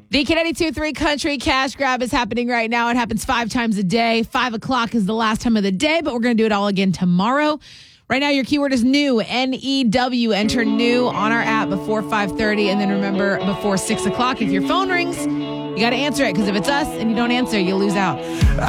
The K92.3 Country Cash Grab is happening right now. It happens 5 times a day. 5 o'clock is the last time of the day, but we're going to do it all again tomorrow. Right now, your keyword is new, N-E-W. Enter new on our app before 5:30. And then remember, before 6 o'clock, if your phone rings, you got to answer it, because if it's us and you don't answer, you'll lose out.